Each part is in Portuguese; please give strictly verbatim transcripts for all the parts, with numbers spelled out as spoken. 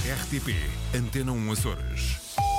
R T P Antena um Açores.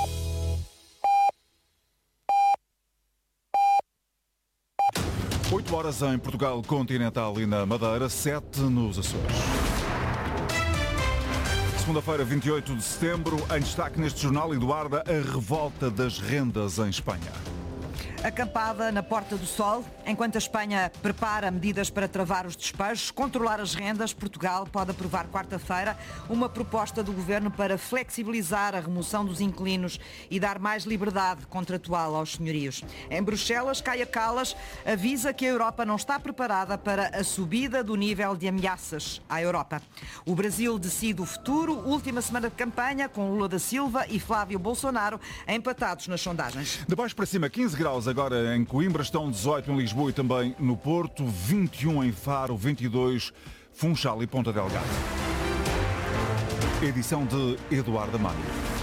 oito horas em Portugal continental e na Madeira, sete nos Açores. Segunda-feira, vinte e oito de setembro, em destaque neste jornal, Eduarda, a revolta das rendas em Espanha. Acampada na Porta do Sol, enquanto a Espanha prepara medidas para travar os despejos, controlar as rendas, Portugal pode aprovar quarta-feira uma proposta do Governo para flexibilizar a remoção dos inquilinos e dar mais liberdade contratual aos senhorios. Em Bruxelas, Kaja Kallas avisa que a Europa não está preparada para a subida do nível de ameaças à Europa. O Brasil decide o futuro, última semana de campanha, com Lula da Silva e Flávio Bolsonaro empatados nas sondagens. De baixo para cima, quinze graus agora em Coimbra, estão dezoito em Lisboa e também no Porto, vinte e um em Faro, vinte e dois Funchal e Ponta Delgada. Edição de Eduardo Mário.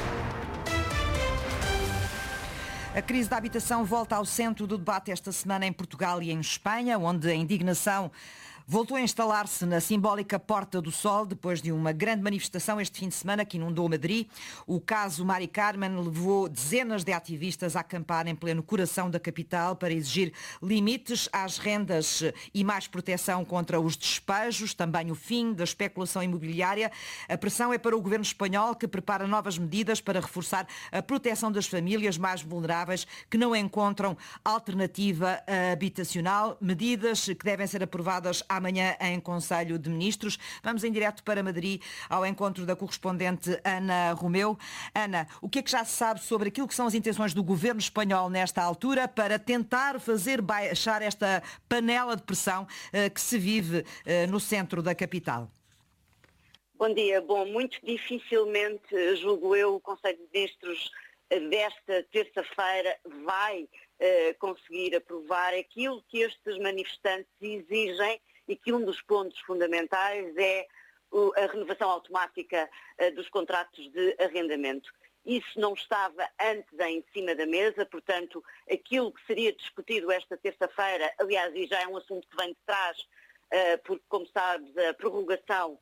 A crise da habitação volta ao centro do debate esta semana em Portugal e em Espanha, onde a indignação voltou a instalar-se na simbólica Porta do Sol, depois de uma grande manifestação este fim de semana que inundou Madrid. O caso Mari Carmen levou dezenas de ativistas a acampar em pleno coração da capital para exigir limites às rendas e mais proteção contra os despejos, também o fim da especulação imobiliária. A pressão é para o governo espanhol, que prepara novas medidas para reforçar a proteção das famílias mais vulneráveis que não encontram alternativa habitacional. Medidas que devem ser aprovadas amanhã em Conselho de Ministros. Vamos em direto para Madrid ao encontro da correspondente Ana Romeu. Ana, o que é que já se sabe sobre aquilo que são as intenções do governo espanhol nesta altura para tentar fazer baixar esta panela de pressão uh, que se vive uh, no centro da capital? Bom dia. Bom, muito dificilmente, julgo eu, o Conselho de Ministros desta terça-feira vai uh, conseguir aprovar aquilo que estes manifestantes exigem e que um dos pontos fundamentais é a renovação automática dos contratos de arrendamento. Isso não estava antes em cima da mesa, portanto, aquilo que seria discutido esta terça-feira, aliás, e já é um assunto que vem de trás, porque, como sabes, a prorrogação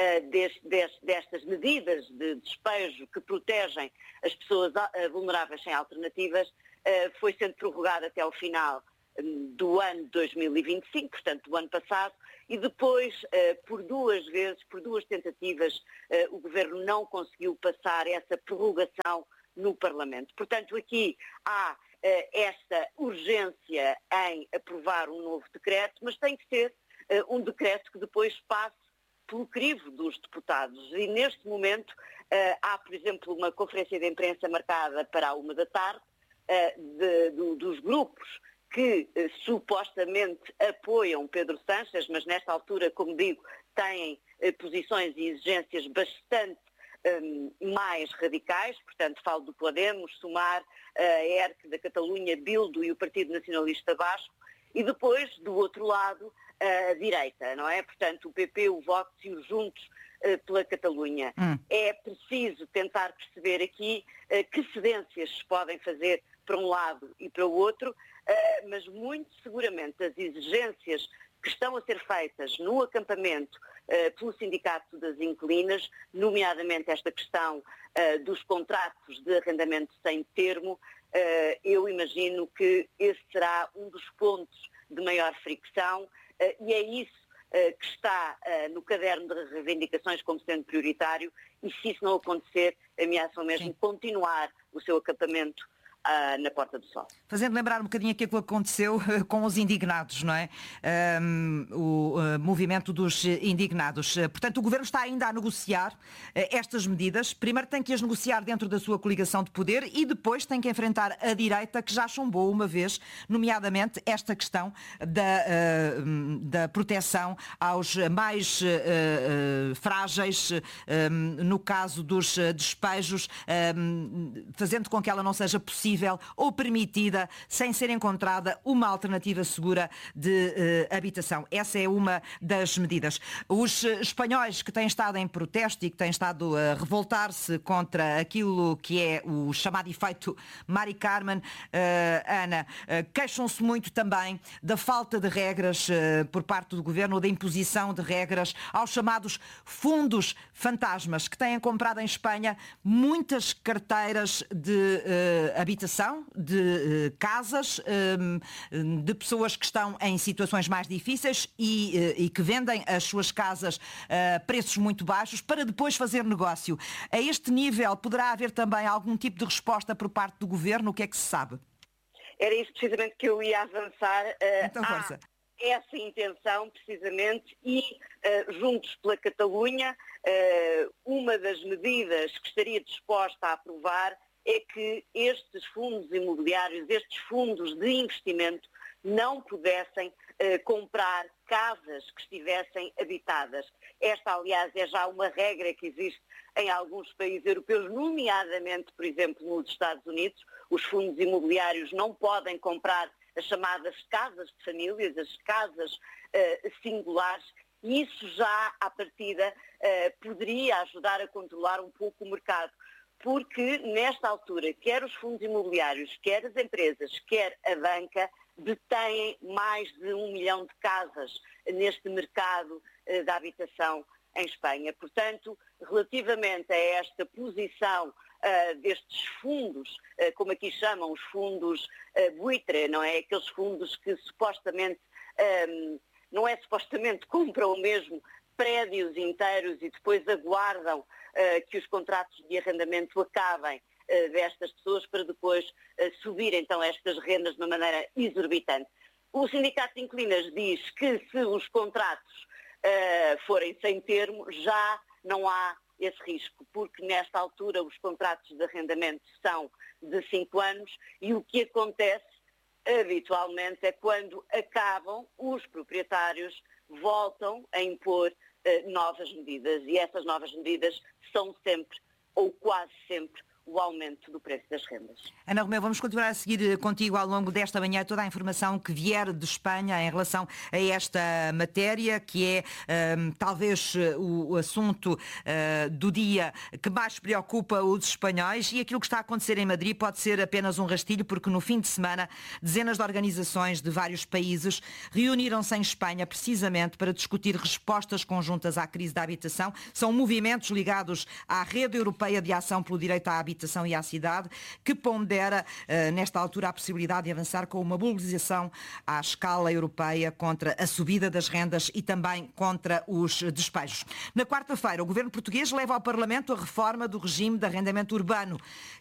destas medidas de despejo que protegem as pessoas vulneráveis sem alternativas foi sendo prorrogada até ao final do ano dois mil e vinte e cinco, portanto do ano passado, e depois, por duas vezes, por duas tentativas, o Governo não conseguiu passar essa prorrogação no Parlamento. Portanto, aqui há esta urgência em aprovar um novo decreto, mas tem que ser um decreto que depois passe pelo crivo dos deputados. E neste momento há, por exemplo, uma conferência de imprensa marcada para a uma da tarde de, de, dos grupos que eh, supostamente apoiam Pedro Sánchez, mas nesta altura, como digo, têm eh, posições e exigências bastante eh, mais radicais, portanto falo do Podemos, Sumar, a E R C da Catalunha, Bildu e o Partido Nacionalista Basco, e depois, do outro lado, a direita, não é? Portanto, o P P, o Vox e os Juntos eh, pela Catalunha. Hum. É preciso tentar perceber aqui eh, que cedências se podem fazer para um lado e para o outro, Uh, mas muito seguramente as exigências que estão a ser feitas no acampamento uh, pelo Sindicato das Inquilinas, nomeadamente esta questão uh, dos contratos de arrendamento sem termo, uh, eu imagino que esse será um dos pontos de maior fricção uh, e é isso uh, que está uh, no caderno de reivindicações como sendo prioritário, e se isso não acontecer, ameaçam mesmo Sim. continuar o seu acampamento Uh, na Porta do Sol. Fazendo lembrar um bocadinho aquilo que aconteceu uh, com os indignados, não é? Um, o uh, movimento dos indignados. Uh, portanto, o Governo está ainda a negociar uh, estas medidas. Primeiro tem que as negociar dentro da sua coligação de poder e depois tem que enfrentar a direita, que já chumbou uma vez, nomeadamente esta questão da, uh, da proteção aos mais uh, uh, frágeis, uh, um, no caso dos uh, despejos, um, fazendo com que ela não seja possível ou permitida sem ser encontrada uma alternativa segura de uh, habitação. Essa é uma das medidas. Os uh, espanhóis que têm estado em protesto e que têm estado a revoltar-se contra aquilo que é o chamado efeito Mari Carmen, uh, Ana, uh, queixam-se muito também da falta de regras uh, por parte do Governo, ou da imposição de regras aos chamados fundos fantasmas que têm comprado em Espanha muitas carteiras de uh, habitação, de uh, casas, um, de pessoas que estão em situações mais difíceis e, uh, e que vendem as suas casas a preços muito baixos para depois fazer negócio. A este nível poderá haver também algum tipo de resposta por parte do Governo? O que é que se sabe? Era isso precisamente que eu ia avançar. Então, força. Há essa intenção, precisamente, e uh, juntos pela Catalunha, uh, uma das medidas que estaria disposta a aprovar é que estes fundos imobiliários, estes fundos de investimento, não pudessem uh, comprar casas que estivessem habitadas. Esta, aliás, é já uma regra que existe em alguns países europeus, nomeadamente, por exemplo, nos Estados Unidos. Os fundos imobiliários não podem comprar as chamadas casas de famílias, as casas uh, singulares, e isso já, à partida, uh, poderia ajudar a controlar um pouco o mercado. Porque, nesta altura, quer os fundos imobiliários, quer as empresas, quer a banca, detêm mais de um milhão de casas neste mercado uh, da habitação em Espanha. Portanto, relativamente a esta posição Uh, destes fundos, uh, como aqui chamam, os fundos uh, buitre, não é? Aqueles fundos que supostamente, um, não é supostamente, compram mesmo prédios inteiros e depois aguardam uh, que os contratos de arrendamento acabem uh, destas pessoas para depois uh, subir então estas rendas de uma maneira exorbitante. O Sindicato de Inquilinos diz que se os contratos uh, forem sem termo, já não há esse risco, porque nesta altura os contratos de arrendamento são de cinco anos e o que acontece habitualmente é quando acabam, os proprietários voltam a impor uh, novas medidas e essas novas medidas são sempre, ou quase sempre, o aumento do preço das rendas. Ana Romeu, vamos continuar a seguir contigo ao longo desta manhã toda a informação que vier de Espanha em relação a esta matéria, que é um, talvez o, o assunto uh, do dia que mais preocupa os espanhóis, e aquilo que está a acontecer em Madrid pode ser apenas um rastilho, porque no fim de semana dezenas de organizações de vários países reuniram-se em Espanha precisamente para discutir respostas conjuntas à crise da habitação. São movimentos ligados à Rede Europeia de Ação pelo Direito à Habitação Habitação e à Cidade, que pondera, uh, nesta altura, a possibilidade de avançar com uma mobilização à escala europeia contra a subida das rendas e também contra os despejos. Na quarta-feira, o governo português leva ao Parlamento a reforma do regime de arrendamento urbano,